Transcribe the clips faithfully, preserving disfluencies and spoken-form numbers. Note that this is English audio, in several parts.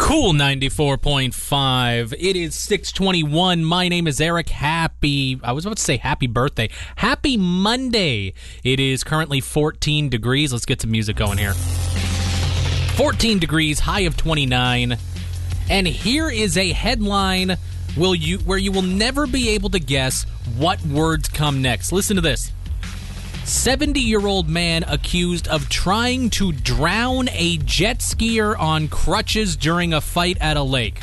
Cool ninety-four point five. It is six twenty-one. My name is Eric. Happy, I was about to say happy birthday. Happy Monday. It is currently fourteen degrees. Let's get some music going here. fourteen degrees, high of twenty-nine. And here is a headline will you where you will never be able to guess what words come next. Listen to this. seventy-year-old man accused of trying to drown a jet skier on crutches during a fight at a lake.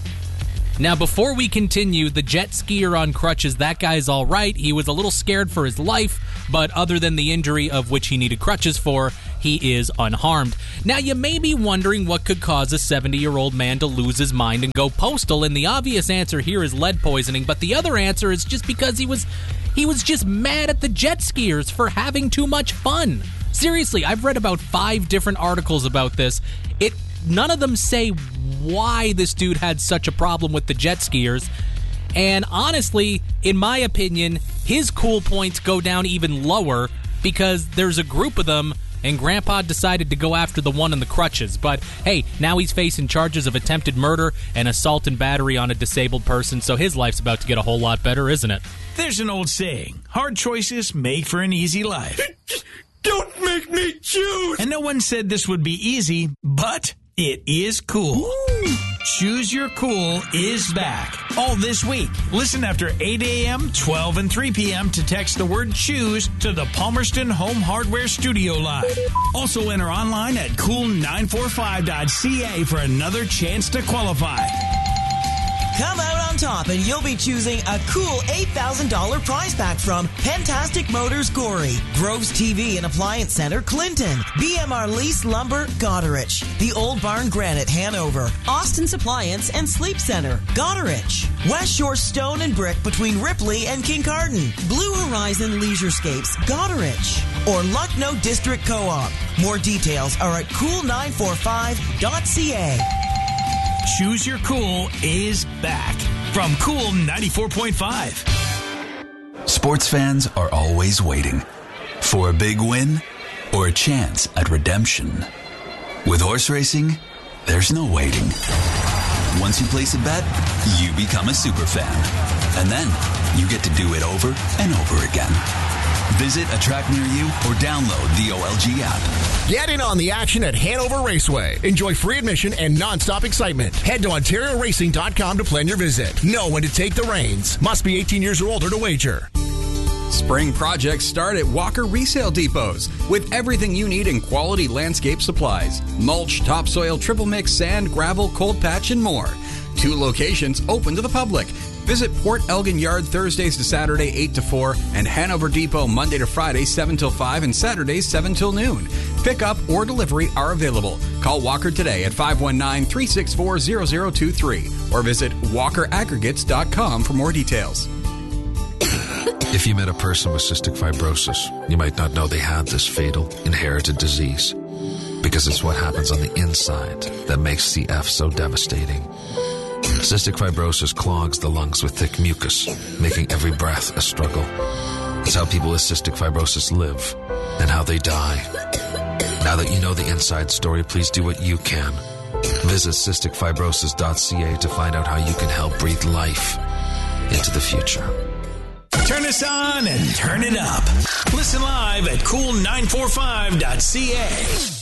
Now, before we continue, the jet skier on crutches, that guy's all right. He was a little scared for his life, but other than the injury of which he needed crutches for, he is unharmed. Now, you may be wondering what could cause a seventy-year-old man to lose his mind and go postal, and the obvious answer here is lead poisoning, but the other answer is just because he was... He was just mad at the jet skiers for having too much fun. Seriously, I've read about five different articles about this. It none of them say why this dude had such a problem with the jet skiers. And honestly, in my opinion, his cool points go down even lower because there's a group of them and Grandpa decided to go after the one in the crutches. But hey, now he's facing charges of attempted murder and assault and battery on a disabled person, so his life's about to get a whole lot better, isn't it? There's an old saying, hard choices make for an easy life. Don't make me choose! And no one said this would be easy, but it is cool. Ooh. Choose Your Cool is back. All this week. Listen after eight a.m., twelve, and three p.m. to text the word choose to the Palmerston Home Hardware Studio line. Also enter online at cool nine four five dot c a for another chance to qualify. Come out on top and you'll be choosing a cool eight thousand dollars prize pack from Pentastic Motors Gorey, Groves T V and Appliance Center Clinton, B M R Lease Lumber Goderich, The Old Barn Granite Hanover, Austin's Appliance and Sleep Center Goderich, West Shore Stone and Brick between Ripley and Kincardine, Blue Horizon Leisurescapes Goderich, or Lucknow District Co-op. More details are at cool nine four five dot c a. Choose Your Cool is back from Cool ninety-four point five. Sports fans are always waiting for a big win or a chance at redemption. With horse racing, there's no waiting. Once you place a bet, you become a super fan. And then you get to do it over and over again. Visit a track near you or download the O L G app. Get in on the action at Hanover Raceway. Enjoy free admission and non-stop excitement. Head to Ontario Racing dot com to plan your visit. Know when to take the reins. Must be eighteen years or older to wager. Spring projects start at Walker Resale Depots with everything you need in quality landscape supplies. Mulch, topsoil, triple mix, sand, gravel, cold patch, and more. Two locations open to the public. Visit Port Elgin Yard Thursdays to Saturday eight to four and Hanover Depot Monday to Friday seven till five and Saturdays seven till noon. Pickup or delivery are available. Call Walker today at five one nine, three six four, zero zero two three or visit walker aggregates dot com for more details. If you met a person with cystic fibrosis, you might not know they had this fatal inherited disease because it's what happens on the inside that makes C F so devastating. Cystic fibrosis clogs the lungs with thick mucus, making every breath a struggle. It's how people with cystic fibrosis live and how they die. Now that you know the inside story, please do what you can. Visit cystic fibrosis dot c a to find out how you can help breathe life into the future. Turn us on and turn it up. Listen live at cool nine four five dot c a.